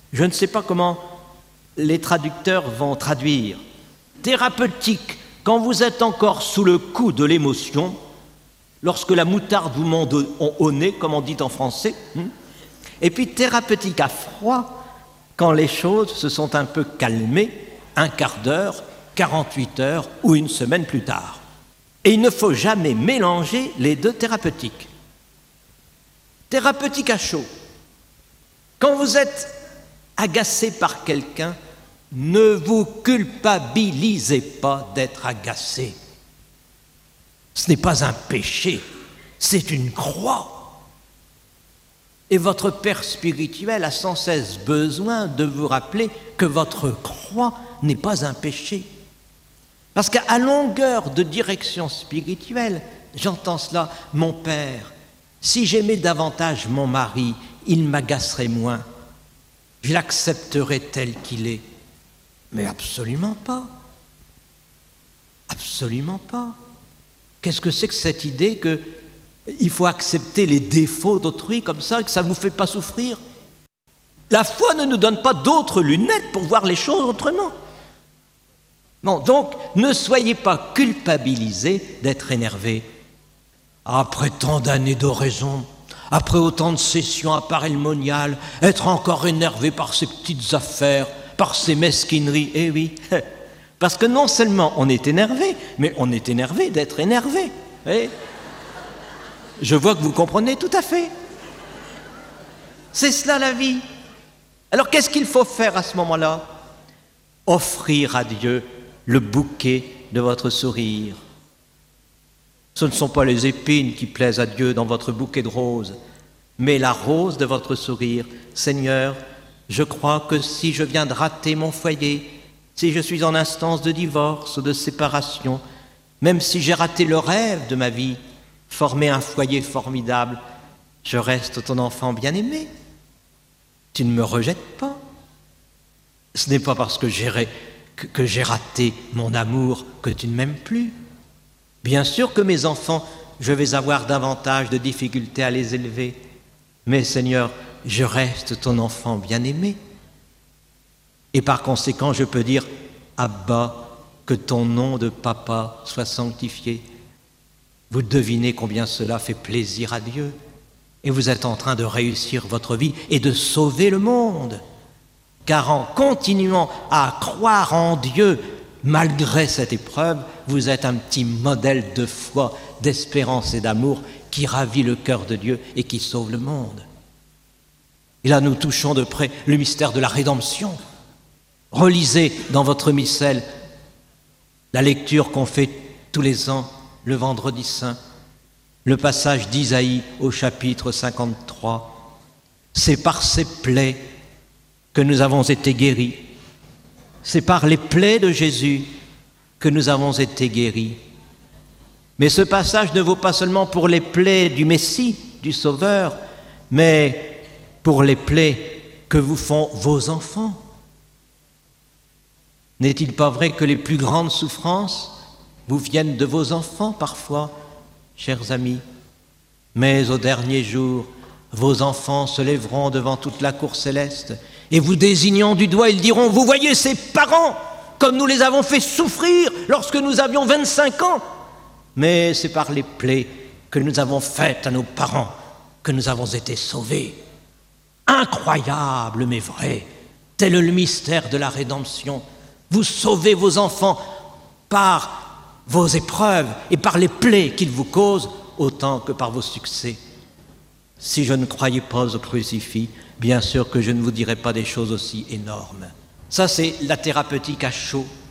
Je ne sais pas comment les traducteurs vont traduire. Thérapeutique, quand vous êtes encore sous le coup de l'émotion, lorsque la moutarde vous monte au nez, comme on dit en français, et puis thérapeutique à froid, quand les choses se sont un peu calmées, un quart d'heure, 48 heures ou une semaine plus tard. Et il ne faut jamais mélanger les deux thérapeutiques. Thérapeutique à chaud. Quand vous êtes agacé par quelqu'un, ne vous culpabilisez pas d'être agacé. Ce n'est pas un péché, c'est une croix. Et votre père spirituel a sans cesse besoin de vous rappeler que votre croix n'est pas un péché. Parce qu'à longueur de direction spirituelle, j'entends cela, mon père, si j'aimais davantage mon mari, il m'agacerait moins. Je l'accepterais tel qu'il est. Mais absolument pas. Absolument pas. Qu'est-ce que c'est que cette idée qu'il faut accepter les défauts d'autrui comme ça et que ça ne vous fait pas souffrir? La foi ne nous donne pas d'autres lunettes pour voir les choses autrement. Bon, donc, ne soyez pas culpabilisés d'être énervés. Après tant d'années d'oraison, après autant de sessions appareillemoniales, être encore énervé par ces petites affaires, par ces mesquineries, eh oui, parce que non seulement on est énervé, mais on est énervé d'être énervé. Eh, je vois que vous comprenez tout à fait. C'est cela la vie. Alors qu'est-ce qu'il faut faire à ce moment-là? Offrir à Dieu le bouquet de votre sourire. Ce ne sont pas les épines qui plaisent à Dieu dans votre bouquet de roses, mais la rose de votre sourire. Seigneur, je crois que si je viens de rater mon foyer, si je suis en instance de divorce ou de séparation, même si j'ai raté le rêve de ma vie, former un foyer formidable, je reste ton enfant bien-aimé. Tu ne me rejettes pas. Ce n'est pas parce que j'ai raté mon amour que tu ne m'aimes plus. Bien sûr que mes enfants, je vais avoir davantage de difficultés à les élever, mais Seigneur, je reste ton enfant bien-aimé. Et par conséquent, je peux dire, Abba, que ton nom de papa soit sanctifié. Vous devinez combien cela fait plaisir à Dieu. Et vous êtes en train de réussir votre vie et de sauver le monde. Car en continuant à croire en Dieu, malgré cette épreuve, vous êtes un petit modèle de foi, d'espérance et d'amour qui ravit le cœur de Dieu et qui sauve le monde. Et là, nous touchons de près le mystère de la rédemption. Relisez dans votre missel la lecture qu'on fait tous les ans, le vendredi saint, le passage d'Isaïe au chapitre 53. C'est par ses plaies que nous avons été guéris. C'est par les plaies de Jésus que nous avons été guéris. Mais ce passage ne vaut pas seulement pour les plaies du Messie, du Sauveur, mais pour les plaies que vous font vos enfants. N'est-il pas vrai que les plus grandes souffrances vous viennent de vos enfants parfois, chers amis? Mais au dernier jour, vos enfants se lèveront devant toute la cour céleste et vous désignant du doigt, ils diront « Vous voyez ces parents, comme nous les avons fait souffrir lorsque nous avions 25 ans. Mais c'est par les plaies que nous avons faites à nos parents que nous avons été sauvés. » Incroyable, mais vrai, tel est le mystère de la rédemption. Vous sauvez vos enfants par vos épreuves et par les plaies qu'ils vous causent, autant que par vos succès. Si je ne croyais pas au crucifix, bien sûr que je ne vous dirais pas des choses aussi énormes. Ça, c'est la thérapeutique à chaud.